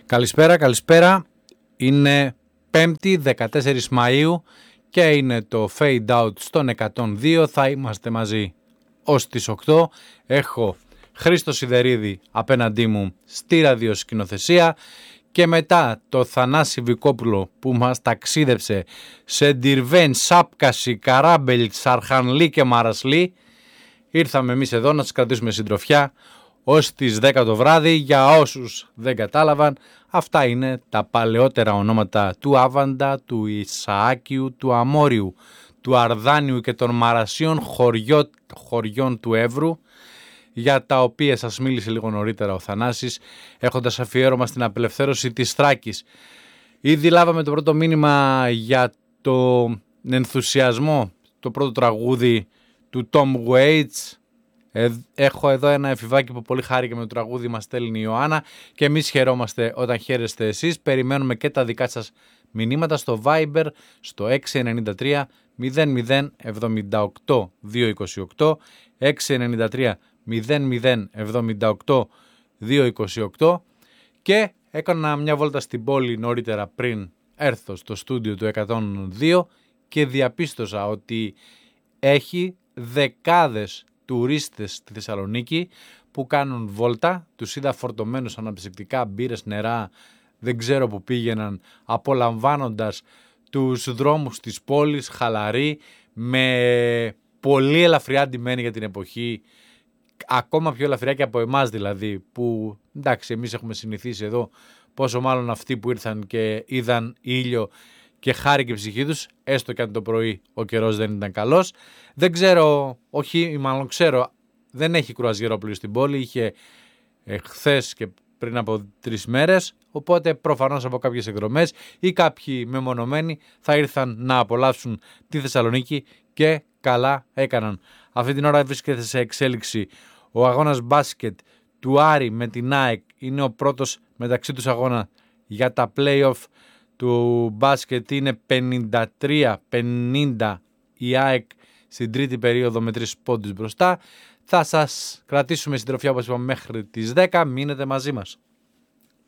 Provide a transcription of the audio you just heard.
Καλησπέρα. Είναι 5η 14 Μαΐου και είναι το Fade Out στον 102. Θα είμαστε μαζί ως τις 8. Έχω Χρήστο Σιδερίδη απέναντί μου στη ραδιοσκηνοθεσία και μετά το Θανάση Βικόπουλο που μας ταξίδεψε σε Ντιρβέν, Σάπκαση, Καράμπελ, Σαρχανλή και Μαρασλή. Ήρθαμε εμείς εδώ να σας κρατήσουμε συντροφιά ως τις 10 το βράδυ. Για όσους δεν κατάλαβαν, αυτά είναι τα παλαιότερα ονόματα του Άβαντα, του Ισαάκιου, του Αμόριου, του Αρδάνιου και των Μαρασίων χωριών του Εύρου, για τα οποία σας μίλησε λίγο νωρίτερα ο Θανάσης, έχοντας αφιέρωμα στην απελευθέρωση της Θράκης. Ήδη λάβαμε το πρώτο μήνυμα για τον ενθουσιασμό, το πρώτο τραγούδι του Tom Waits. Έχω εδώ ένα εφηβάκι που πολύ χάρηκε με το τραγούδι, μας στέλνει η Ιωάννα, και εμείς χαιρόμαστε όταν χαίρεστε εσείς. Περιμένουμε και τα δικά σας μηνύματα στο Viber στο 693 00 78 228 693 00 78 228. Και έκανα μια βόλτα στην πόλη νωρίτερα πριν έρθω στο στούντιο του 102 και διαπίστωσα ότι έχει δεκάδες τουρίστες στη Θεσσαλονίκη που κάνουν βόλτα. Τους είδα φορτωμένους αναψυκτικά, μπύρες, νερά, δεν ξέρω που πήγαιναν, απολαμβάνοντας τους δρόμους της πόλης, χαλαροί, με πολύ ελαφριά ντυμένοι για την εποχή, ακόμα πιο ελαφριά και από εμάς δηλαδή, που εντάξει εμείς έχουμε συνηθίσει εδώ, πόσο μάλλον αυτοί που ήρθαν και είδαν ήλιο και χάρηκε η ψυχή τους, έστω και αν το πρωί ο καιρός δεν ήταν καλός. Δεν ξέρω, όχι μάλλον ξέρω, δεν έχει κρουαζιερόπλοιο στην πόλη, είχε χθες και πριν από 3 μέρες, οπότε προφανώς από κάποιες εκδρομές ή κάποιοι μεμονωμένοι θα ήρθαν να απολαύσουν τη Θεσσαλονίκη και καλά έκαναν. Αυτή την ώρα βρίσκεται σε εξέλιξη ο αγώνας μπάσκετ του Άρη με την ΑΕΚ. Είναι ο πρώτος μεταξύ τους αγώνα για τα play-off του μπάσκετ. Είναι 53-50 η ΑΕΚ στην τρίτη περίοδο με 3 πόντους μπροστά. Θα σας κρατήσουμε συντροφιά όπως είπαμε μέχρι τις 10. Μείνετε μαζί μας.